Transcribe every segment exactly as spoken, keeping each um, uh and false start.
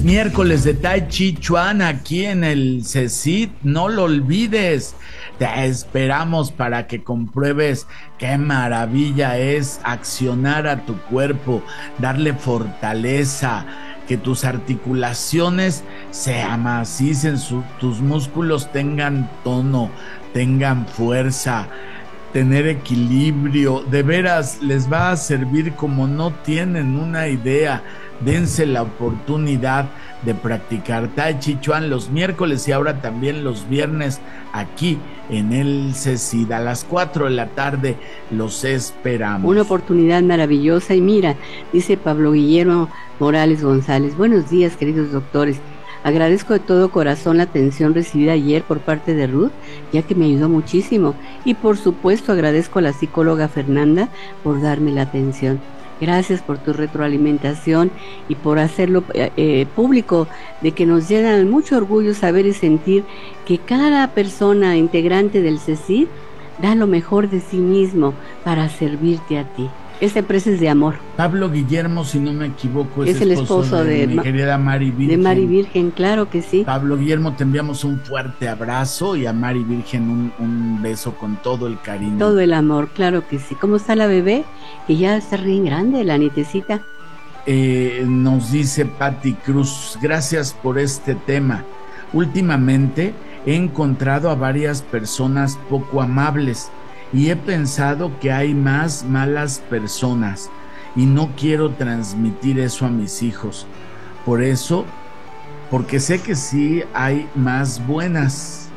miércoles de Tai Chi Chuan aquí en el CECIT, no lo olvides. Te esperamos para que compruebes qué maravilla es accionar a tu cuerpo, darle fortaleza, que tus articulaciones se amacicen, su, tus músculos tengan tono, tengan fuerza, tener equilibrio. De veras les va a servir como no tienen una idea. Dense la oportunidad de practicar Tai Chi Chuan los miércoles y ahora también los viernes aquí en el CECID a las cuatro de la tarde. Los esperamos. Una oportunidad maravillosa. Y mira, dice Pablo Guillermo Morales González: buenos días, queridos doctores. Agradezco de todo corazón la atención recibida ayer por parte de Ruth, ya que me ayudó muchísimo. Y por supuesto agradezco a la psicóloga Fernanda por darme la atención. Gracias por tu retroalimentación y por hacerlo eh, público, de que nos llena mucho orgullo saber y sentir que cada persona integrante del CECID da lo mejor de sí mismo para servirte a ti. Esta empresa es de amor. Pablo Guillermo, si no me equivoco, es, es el esposo, esposo de, de mi querida Mari Virgen. De Mari Virgen, claro que sí. Pablo Guillermo, te enviamos un fuerte abrazo y a Mari Virgen un, un beso con todo el cariño. Todo el amor, claro que sí. ¿Cómo está la bebé? Que ya está bien grande, la nietecita. Eh, nos dice Patti Cruz: gracias por este tema. Últimamente he encontrado a varias personas poco amables y he pensado que hay más malas personas y no quiero transmitir eso a mis hijos. Por eso, porque sé que sí hay más buenas.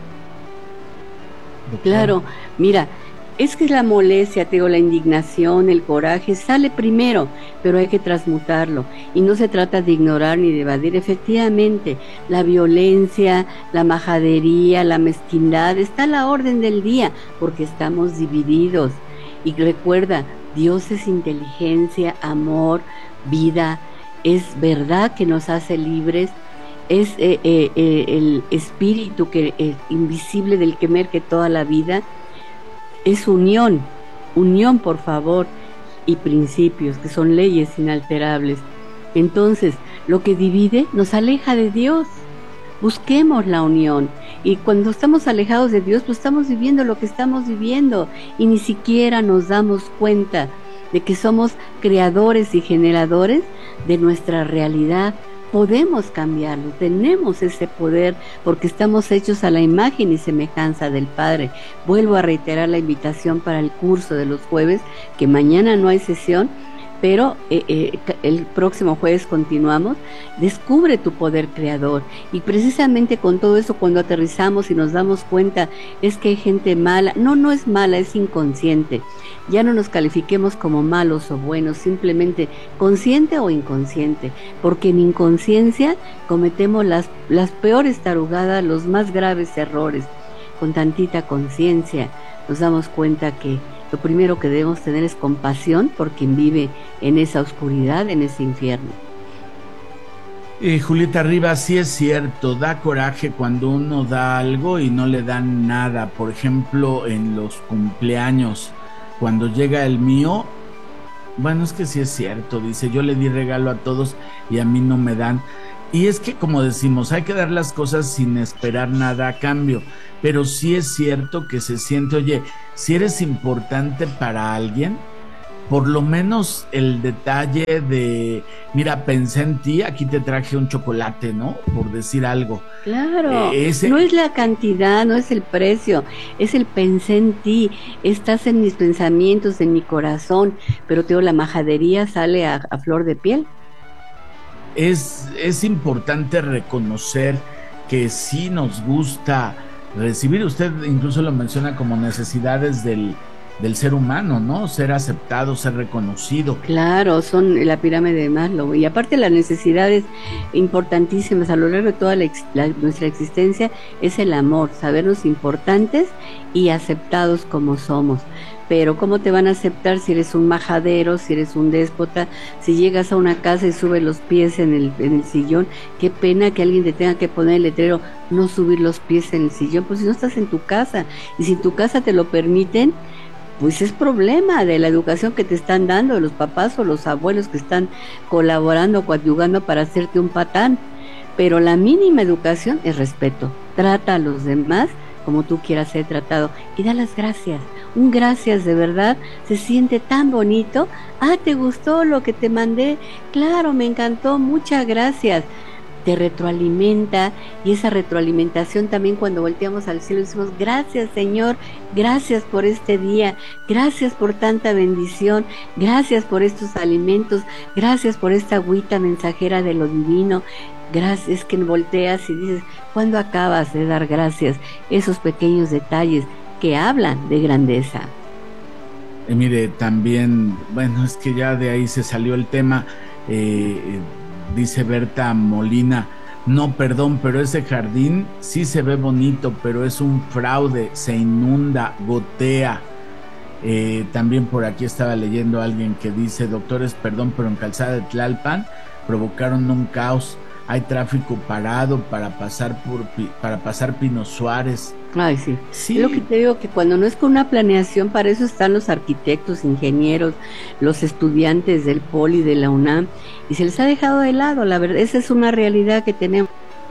Doctor. Claro, mira, es que la molestia, te digo, la indignación, el coraje sale primero, pero hay que transmutarlo. Y no se trata de ignorar ni de evadir. Efectivamente, la violencia, la majadería, la mezquindad está a la orden del día, porque estamos divididos. Y recuerda, Dios es inteligencia, amor, vida, es verdad que nos hace libres, es eh, eh, eh, el espíritu que eh, invisible del que emerge toda la vida. Es unión, unión por favor, y principios que son leyes inalterables. Entonces, lo que divide nos aleja de Dios. Busquemos la unión. Y cuando estamos alejados de Dios, pues estamos viviendo lo que estamos viviendo y ni siquiera nos damos cuenta de que somos creadores y generadores de nuestra realidad. Podemos cambiarlo, tenemos ese poder porque estamos hechos a la imagen y semejanza del Padre. Vuelvo a reiterar la invitación para el curso de los jueves, que mañana no hay sesión, pero eh, eh, el próximo jueves continuamos. Descubre tu poder creador, y precisamente con todo eso, cuando aterrizamos y nos damos cuenta, es que hay gente mala. No, no es mala, es inconsciente. Ya no nos califiquemos como malos o buenos, simplemente consciente o inconsciente, porque en inconsciencia cometemos las, las peores tarugadas, los más graves errores. Con tantita conciencia nos damos cuenta que lo primero que debemos tener es compasión por quien vive en esa oscuridad, en ese infierno. Eh, Julieta Rivas, sí es cierto, da coraje cuando uno da algo y no le dan nada. Por ejemplo, en los cumpleaños, cuando llega el mío, bueno, es que sí es cierto, dice, yo le di regalo a todos y a mí no me dan. Y es que, como decimos, hay que dar las cosas sin esperar nada a cambio, pero sí es cierto que se siente, oye, si eres importante para alguien, por lo menos el detalle de, mira, pensé en ti, aquí te traje un chocolate, ¿no? Por decir algo. Claro, eh, ese... no es la cantidad, no es el precio, es el pensé en ti, estás en mis pensamientos, en mi corazón, pero te digo, la majadería sale a, a flor de piel. Es, es importante reconocer que sí nos gusta recibir, usted incluso lo menciona como necesidades del, del ser humano, ¿no? Ser aceptado, ser reconocido. Claro, son la pirámide de Maslow. Y aparte las necesidades importantísimas a lo largo de toda la, la, nuestra existencia es el amor, sabernos importantes y aceptados como somos. Pero ¿cómo te van a aceptar si eres un majadero, si eres un déspota, si llegas a una casa y subes los pies en el, en el sillón? Qué pena que alguien te tenga que poner el letrero, no subir los pies en el sillón, pues si no estás en tu casa, y si en tu casa te lo permiten, pues es problema de la educación que te están dando, de los papás o los abuelos que están colaborando, coadyugando para hacerte un patán. Pero la mínima educación es respeto. Trata a los demás como tú quieras ser tratado y da las gracias. Un gracias de verdad se siente tan bonito. Ah, ¿te gustó lo que te mandé? Claro, me encantó, muchas gracias. Te retroalimenta, y esa retroalimentación también, cuando volteamos al cielo decimos gracias, Señor, gracias por este día, gracias por tanta bendición, gracias por estos alimentos, gracias por esta agüita mensajera de lo divino. Gracias, que volteas y dices, ¿cuándo acabas de dar gracias? Esos pequeños detalles que hablan de grandeza. Y mire, también, bueno, es que ya de ahí se salió el tema. eh, Dice Berta Molina, no, perdón, pero ese jardín sí se ve bonito, pero es un fraude, se inunda, gotea. Eh, también por aquí estaba leyendo a alguien que dice, doctores, perdón, pero en Calzada de Tlalpan provocaron un caos. Hay tráfico parado para pasar por para pasar Pino Suárez. Ay, sí. Sí. Es lo que te digo, que cuando no es con una planeación, para eso están los arquitectos, ingenieros, los estudiantes del Poli, de la UNAM, y se les ha dejado de lado, la verdad, esa es una realidad que tenemos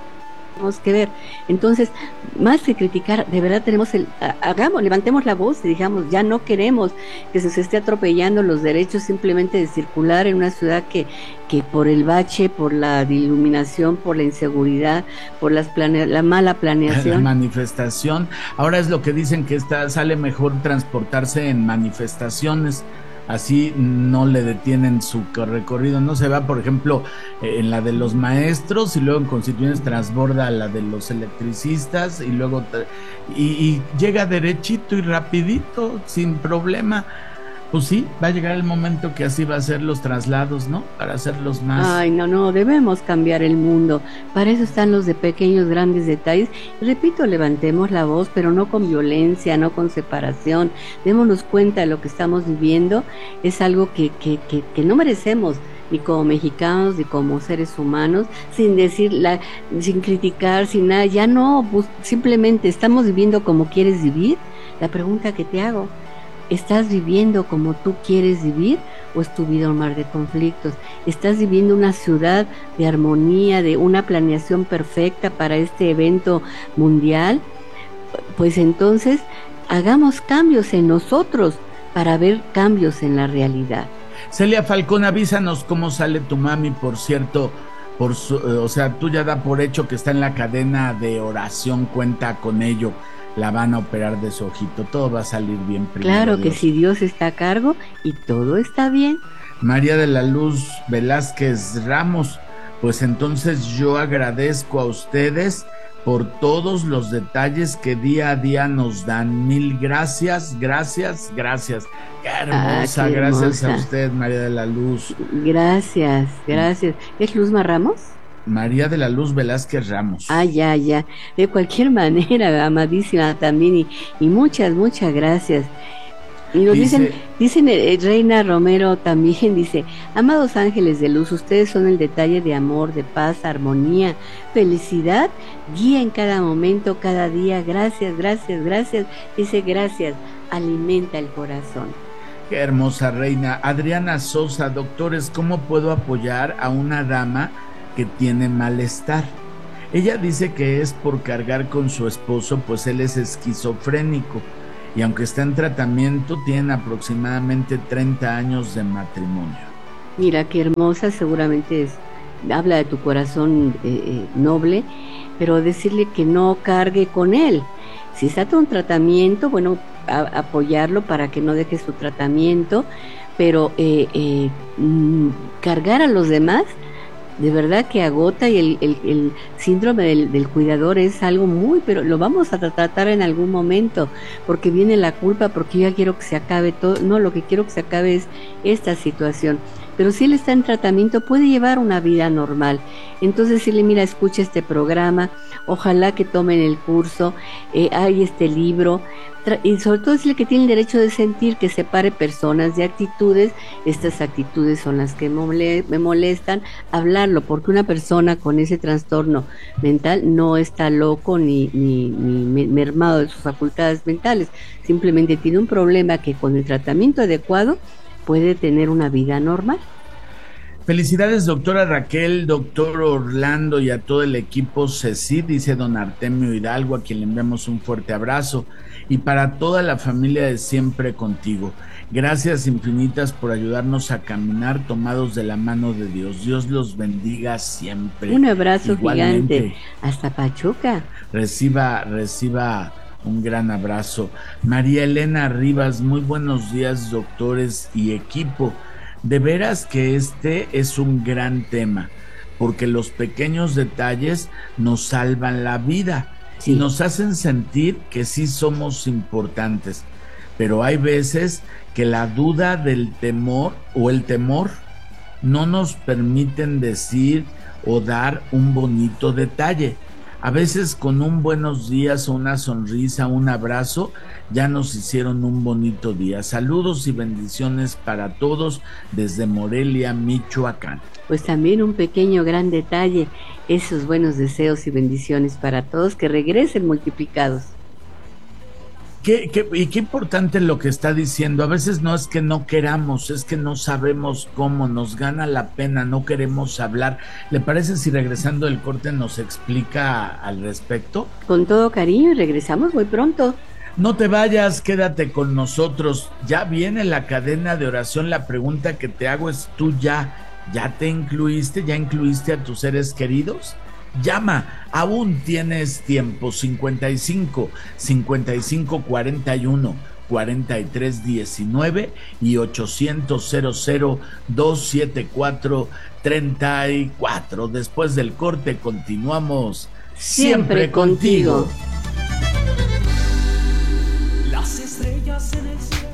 que ver. Entonces, más que criticar, de verdad tenemos el, hagamos, levantemos la voz y digamos, ya no queremos que se, se esté atropellando los derechos simplemente de circular en una ciudad que, que por el bache, por la iluminación, por la inseguridad, por las plane, la mala planeación. La manifestación, ahora es lo que dicen, que está, sale mejor transportarse en manifestaciones, así no le detienen su recorrido. No se va, por ejemplo, en la de los maestros, y luego en Constituciones transborda a la de los electricistas, y luego y, y llega derechito y rapidito, sin problema. Pues sí, va a llegar el momento que así va a ser los traslados, ¿no? Para hacerlos más. Ay, no, no, debemos cambiar el mundo. Para eso están los de pequeños, grandes detalles. Y repito, levantemos la voz, pero no con violencia, no con separación. Démonos cuenta de lo que estamos viviendo. Es algo que, que, que, que no merecemos, ni como mexicanos, ni como seres humanos, sin decir, la, sin criticar, sin nada. Ya no, pues, simplemente estamos viviendo como quieres vivir. La pregunta que te hago, ¿estás viviendo como tú quieres vivir, o es tu vida un mar de conflictos? ¿Estás viviendo una ciudad de armonía, de una planeación perfecta para este evento mundial? Pues entonces hagamos cambios en nosotros para ver cambios en la realidad. Celia Falcón, avísanos cómo sale tu mami, por cierto. Por su, o sea, tú ya da por hecho que está en la cadena de oración, cuenta con ello. La van a operar de su ojito, todo va a salir bien. Claro que si Dios está a cargo y todo está bien. María de la Luz Velázquez Ramos, pues entonces yo agradezco a ustedes por todos los detalles que día a día nos dan. Mil gracias, gracias, gracias. Qué hermosa, ah, qué gracias hermosa. A usted, María de la Luz. Gracias, gracias. ¿Es Luzma Ramos? María de la Luz Velázquez Ramos. Ah, ya, ya. De cualquier manera, amadísima también, y, y muchas, muchas gracias. Y nos dice, dicen, dicen eh, Reina Romero también, dice, amados ángeles de luz, ustedes son el detalle de amor, de paz, armonía, felicidad, guía en cada momento, cada día. Gracias, gracias, gracias. Dice, gracias, alimenta el corazón. Qué hermosa, Reina. Adriana Sosa, doctores, ¿cómo puedo apoyar a una dama que tiene malestar? Ella dice que es por cargar con su esposo, pues él es esquizofrénico, y aunque está en tratamiento, tienen aproximadamente treinta años de matrimonio. Mira qué hermosa, seguramente es, habla de tu corazón eh, eh, noble, pero decirle que no cargue con él. Si está en un tratamiento, bueno, a, apoyarlo para que no deje su tratamiento, pero eh, eh, mm, cargar a los demás, de verdad que agota, y el, el, el síndrome del, del cuidador es algo muy, pero lo vamos a tratar en algún momento, porque viene la culpa, porque yo ya quiero que se acabe todo. No, lo que quiero que se acabe es esta situación. pero si él está en tratamiento puede llevar una vida normal. Entonces decirle, mira, escucha este programa, ojalá que tomen el curso, eh, hay este libro, y sobre todo decirle que tiene el derecho de sentir, que separe personas de actitudes. Estas actitudes son las que me molestan, hablarlo, porque una persona con ese trastorno mental no está loco ni, ni, ni mermado de sus facultades mentales, simplemente tiene un problema que con el tratamiento adecuado puede tener una vida normal. Felicidades, doctora Raquel, doctor Orlando y a todo el equipo CECIT, dice don Artemio Hidalgo, a quien le enviamos un fuerte abrazo, y para toda la familia de Siempre Contigo. Gracias infinitas por ayudarnos a caminar tomados de la mano de Dios. Dios los bendiga siempre. Un abrazo Igualmente, gigante. Hasta Pachuca. Reciba, reciba un gran abrazo. María Elena Rivas, muy buenos días, doctores y equipo. De veras que este es un gran tema, porque los pequeños detalles nos salvan la vida, sí, y nos hacen sentir que sí somos importantes. Pero hay veces que la duda del temor o el temor no nos permiten decir o dar un bonito detalle. A veces con un buenos días o una sonrisa, un abrazo, ya nos hicieron un bonito día. Saludos y bendiciones para todos desde Morelia, Michoacán. Pues también un pequeño gran detalle, esos buenos deseos y bendiciones para todos que regresen multiplicados. ¿Qué, qué, y qué importante lo que está diciendo? A veces no es que no queramos, es que no sabemos cómo, nos gana la pena, no queremos hablar. ¿Le parece si regresando del corte nos explica al respecto? Con todo cariño, y regresamos muy pronto. No te vayas, quédate con nosotros. Ya viene la cadena de oración. La pregunta que te hago es, ¿tú ya, ya te incluiste, ya incluiste a tus seres queridos? Llama, aún tienes tiempo. Cincuenta y cinco, cincuenta y cinco, cuarenta y uno, cuarenta y tres, diecinueve y ochocientos, cero cero, doscientos setenta y cuatro, treinta y cuatro. Después del corte continuamos siempre, siempre contigo. Las estrellas en el cielo.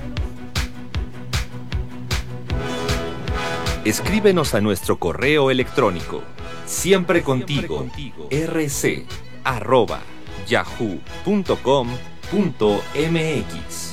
Escríbenos a nuestro correo electrónico siempre contigo, rc arroba yahoo punto com punto mx.